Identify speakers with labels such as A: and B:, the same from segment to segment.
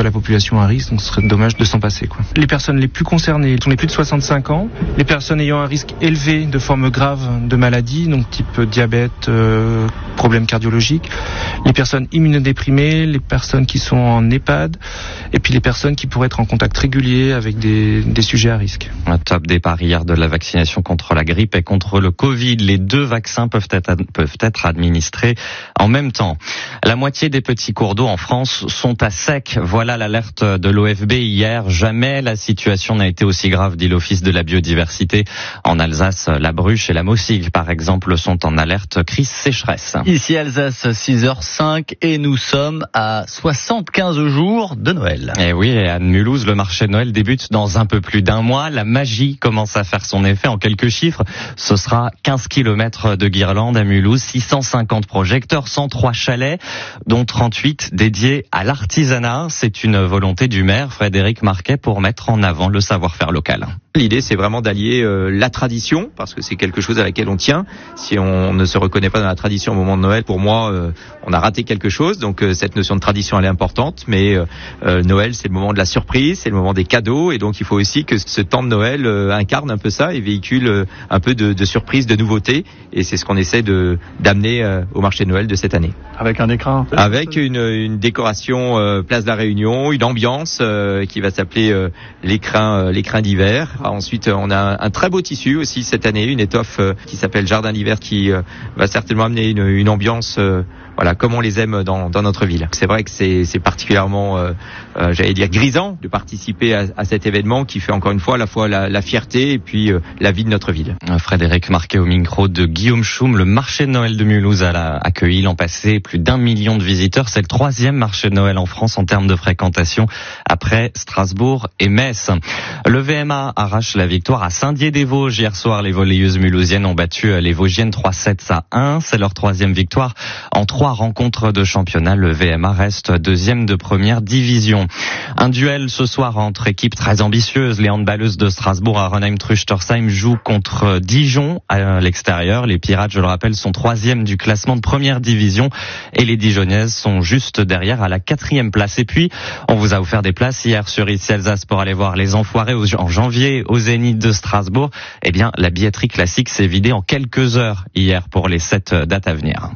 A: la population à risque, donc ce serait dommage de s'en passer, quoi. Les personnes les plus concernées sont les plus de 65 ans, les personnes ayant un risque élevé de formes graves de maladies, donc type diabète, problèmes cardiologiques, les personnes immunodéprimées, les personnes qui sont en EHPAD, et puis les personnes qui pourraient être en contact régulier avec des sujets à risque.
B: Un top départ hier de la vaccination contre la grippe et contre le Covid. Les 2 vaccins peuvent être administrés en même temps. La moitié des petits cours d'eau en France sont à sec. Voilà l'alerte de l'OFB hier. Jamais la situation n'a été aussi grave, dit l'Office de la biodiversité. En Alsace, la Bruche et la Maussigue, par exemple, sont en alerte crise sécheresse.
C: Ici Alsace, 6h05 et nous sommes à 75 jours de Noël.
B: Et oui, et à Mulhouse, le marché de Noël débute dans un peu plus d'un mois. La magie commence à faire son effet. En quelques chiffres, ce sera 15 km de guirlandes à Mulhouse, 650 projecteurs, 103 chalets, dont 38 dédiés à l'artisanat. C'est une volonté du maire Frédéric Marquet pour mettre en avant le savoir-faire local.
D: L'idée, c'est vraiment d'allier la tradition, parce que c'est quelque chose à laquelle on tient. Si on ne se reconnaît pas dans la tradition au moment de Noël, pour moi, on a raté quelque chose. Donc cette notion de tradition, elle est importante. Mais Noël, c'est le moment de la surprise, c'est le moment des cadeaux. Et donc il faut aussi que ce temps de Noël incarne un peu ça et véhicule un peu de surprise, de nouveauté. Et c'est ce qu'on essaie d'amener au marché de Noël de cette année.
E: Avec un écran.
D: Avec une décoration place de la Réunion, une ambiance qui va s'appeler l'écrin d'hiver. Ensuite, on a un très beau tissu aussi cette année, une étoffe qui s'appelle Jardin d'hiver qui va certainement amener une ambiance voilà, comme on les aime dans notre ville. C'est vrai que c'est particulièrement, j'allais dire, grisant de participer à cet événement qui fait encore une fois à la fois la fierté et puis la vie de notre ville.
B: Frédéric Marquet au micro de Guillaume Choum. Le marché de Noël de Mulhouse a accueilli l'an passé plus d'1 million de visiteurs. C'est le 3e marché de Noël en France en termes de fréquentation après Strasbourg et Metz. Le VMA arrache la victoire à Saint-Dié-des-Vosges. Hier soir, les volleyeuses mulhousiennes ont battu les Vosgiennes 3-7-1. C'est leur 3e victoire en 3 rencontres de championnat. Le VMA reste 2e de première division. Un duel ce soir entre équipes très ambitieuses. Les handballeuses de Strasbourg à Renheim-Truchtersheim jouent contre Dijon à l'extérieur. Les Pirates, je le rappelle, sont 3e du classement de première division et les Dijonnaises sont juste derrière à la 4e place. Et puis, on vous a offert des places hier sur Ici Alsace pour aller voir les Enfoirés en janvier au Zénith de Strasbourg. Eh bien, la billetterie classique s'est vidée en quelques heures hier pour les 7 dates à venir.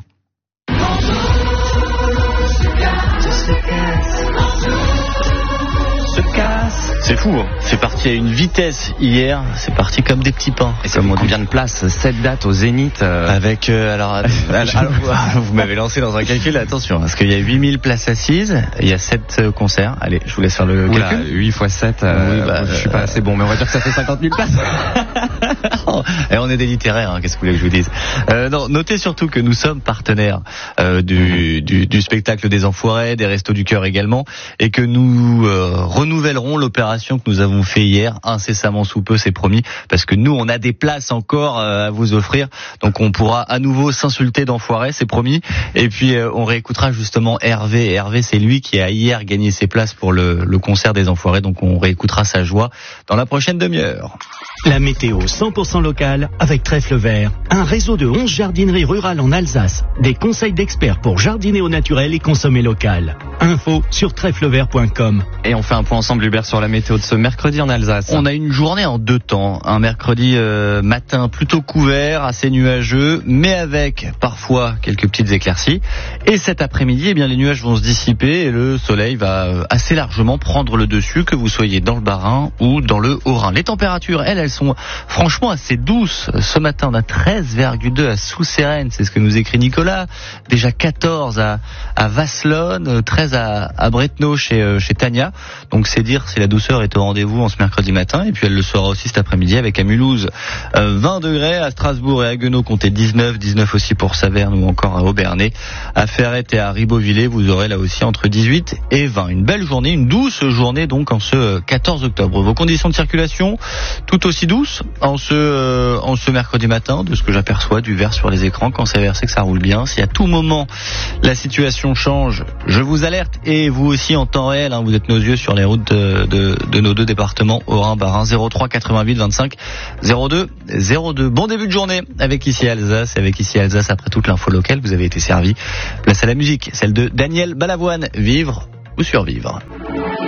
C: C'est fou, hein. C'est parti à une vitesse hier, c'est parti comme des petits pains.
B: Et comme combien de places? 7 dates au Zénith
C: Avec, alors, vous m'avez lancé dans un calcul, attention, parce qu'il y a 8000 places assises, il y a 7 concerts. Allez, je vous laisse faire le calcul.
B: 8 x 7, je suis pas assez bon, mais on va dire que ça fait 50 000 places.
C: Et on est des littéraires, hein, qu'est-ce que vous voulez que je vous dise? Non, notez surtout que nous sommes partenaires du spectacle des Enfoirés, des Restos du Cœur également, et que nous renouvellerons l'opération que nous avons fait hier, incessamment sous peu, c'est promis, parce que nous, on a des places encore à vous offrir, donc on pourra à nouveau s'insulter d'Enfoirés, c'est promis, et puis on réécoutera justement Hervé. Hervé, c'est lui qui a hier gagné ses places pour le concert des Enfoirés, donc on réécoutera sa joie dans la prochaine demi-heure.
F: La météo 100% locale avec Trèfle Vert, un réseau de 11 jardineries rurales en Alsace. Des conseils d'experts pour jardiner au naturel et consommer local. Info sur trèflevert.com.
B: Et on fait un point ensemble, Hubert, sur la météo de ce mercredi en Alsace.
C: On a une journée en 2 temps. Un mercredi matin plutôt couvert, assez nuageux, mais avec parfois quelques petites éclaircies. Et cet après-midi, eh bien, les nuages vont se dissiper et le soleil va assez largement prendre le dessus, que vous soyez dans le Bas-Rhin ou dans le Haut-Rhin. Les températures, elles sont franchement assez douces. Ce matin, on a 13,2 à Soussérène, c'est ce que nous écrit Nicolas. Déjà 14 à Vasselonne, 13 à Bretno chez Tania. Donc c'est dire si la douceur est au rendez-vous en ce mercredi matin. Et puis elle le sera aussi cet après-midi avec à Mulhouse 20 degrés, à Strasbourg et à Guenot comptez 19 aussi pour Saverne ou encore à Aubernay. À Ferrette et à Ribeauvillé, vous aurez là aussi entre 18 et 20. Une belle journée, une douce journée donc en ce 14 octobre. Vos conditions de circulation, tout aussi douces en ce mercredi matin, de ce que j'aperçois du vert sur les écrans. Quand c'est vert, c'est que ça roule bien. Si à tout moment la situation change, je vous alerte, et vous aussi en temps réel, hein, vous êtes nos yeux sur les routes de nos 2 départements, Haut-Rhin, Bas-Rhin, 03 88 25 02 02. Bon début de journée avec Ici Alsace, et avec Ici Alsace, après toute l'info locale, vous avez été servi. Place à la musique, celle de Daniel Balavoine, Vivre ou survivre.